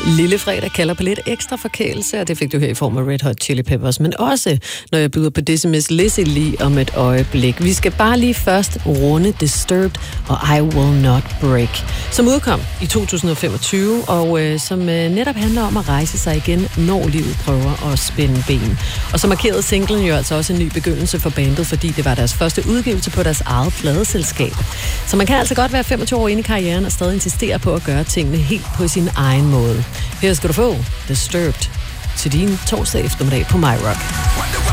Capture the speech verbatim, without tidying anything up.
Lille fredag kalder på lidt ekstra forkælelse, og det fik du her i form af Red Hot Chili Peppers, men også når jeg byder på Dizzy Miss Lizzy lige om et øjeblik. Vi skal bare lige først runde Disturbed og I Will Not Break, som udkom i to tusind og femogtyve, og øh, som øh, netop handler om at rejse sig igen, når livet prøver at spænde ben. Og så markerede singlen jo altså også en ny begyndelse for bandet, fordi det var deres første udgivelse på deres eget pladeselskab. Så man kan altså godt være femogtyve år inde i karrieren og stadig insistere på at gøre tingene helt på sin egen måde. Her skal du få Disturbed til din torsdag eftermiddag på MyRock.